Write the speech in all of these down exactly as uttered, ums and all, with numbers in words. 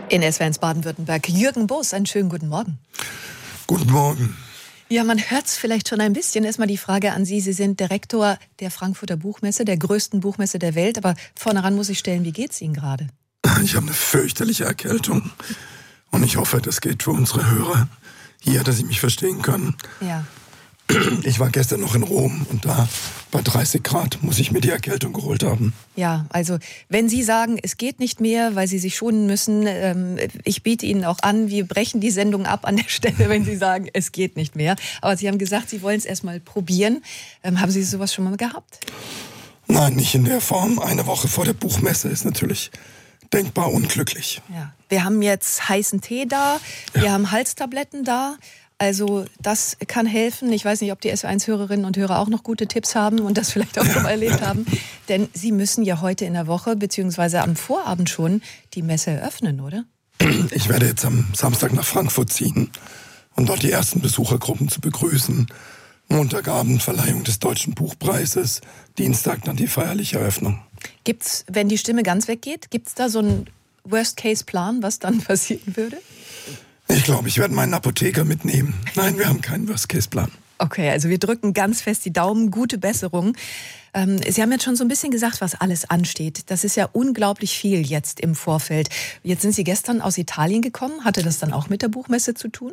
In S W R eins Baden-Württemberg. Jürgen Boos, einen schönen guten Morgen. Guten Morgen. Ja, man hört es vielleicht schon ein bisschen. Erstmal die Frage an Sie. Sie sind Direktor der Frankfurter Buchmesse, der größten Buchmesse der Welt. Aber vorne ran muss ich stellen, wie geht's Ihnen gerade? Ich habe eine fürchterliche Erkältung. Und ich hoffe, das geht für unsere Hörer hier, dass sie mich verstehen können. Ja. Ich war gestern noch in Rom und da bei dreißig Grad muss ich mir die Erkältung geholt haben. Ja, also wenn Sie sagen, es geht nicht mehr, weil Sie sich schonen müssen, ähm, ich biete Ihnen auch an, wir brechen die Sendung ab an der Stelle, wenn Sie sagen, es geht nicht mehr. Aber Sie haben gesagt, Sie wollen es erst mal probieren. Ähm, haben Sie sowas schon mal gehabt? Nein, nicht in der Form. Eine Woche vor der Buchmesse ist natürlich denkbar unglücklich. Ja. Wir haben jetzt heißen Tee da, wir ja. haben Halstabletten da. Also das kann helfen. Ich weiß nicht, ob die S W R eins Hörerinnen und Hörer auch noch gute Tipps haben und das vielleicht auch schon mal erlebt haben. Denn Sie müssen ja heute in der Woche, beziehungsweise am Vorabend schon, die Messe eröffnen, oder? Ich werde jetzt am Samstag nach Frankfurt ziehen, um dort die ersten Besuchergruppen zu begrüßen. Montagabend Verleihung des Deutschen Buchpreises, Dienstag dann die feierliche Eröffnung. Gibt's, wenn die Stimme ganz weggeht, gibt's da so einen Worst-Case-Plan, was dann passieren würde? Ich glaube, ich werde meinen Apotheker mitnehmen. Nein, wir haben keinen Worst-Case-Plan. Okay, also wir drücken ganz fest die Daumen. Gute Besserung. Ähm, Sie haben jetzt schon so ein bisschen gesagt, was alles ansteht. Das ist ja unglaublich viel jetzt im Vorfeld. Jetzt sind Sie gestern aus Italien gekommen. Hatte das dann auch mit der Buchmesse zu tun?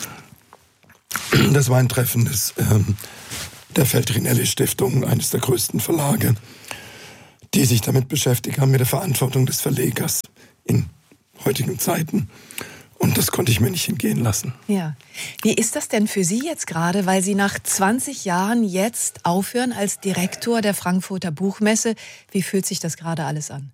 Das war ein Treffen des, ähm, der Feltrinelli-Stiftung, eines der größten Verlage, die sich damit beschäftigt haben, mit der Verantwortung des Verlegers in heutigen Zeiten. Und das konnte ich mir nicht entgehen lassen. Ja. Wie ist das denn für Sie jetzt gerade, weil Sie nach zwanzig Jahren jetzt aufhören als Direktor der Frankfurter Buchmesse? Wie fühlt sich das gerade alles an?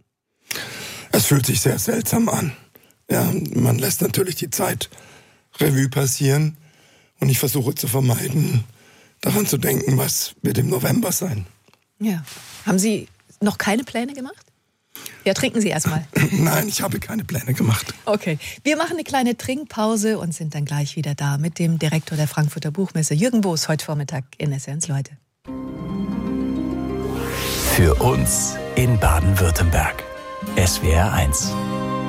Es fühlt sich sehr seltsam an. Ja, man lässt natürlich die Zeit Revue passieren und ich versuche zu vermeiden, daran zu denken, was wird im November sein. Ja. Haben Sie noch keine Pläne gemacht? Ja, trinken Sie erstmal. Nein, ich habe keine Pläne gemacht. Okay, wir machen eine kleine Trinkpause und sind dann gleich wieder da mit dem Direktor der Frankfurter Buchmesse, Jürgen Boos, heute Vormittag in S W R eins Leute. Für uns in Baden-Württemberg. S W R eins.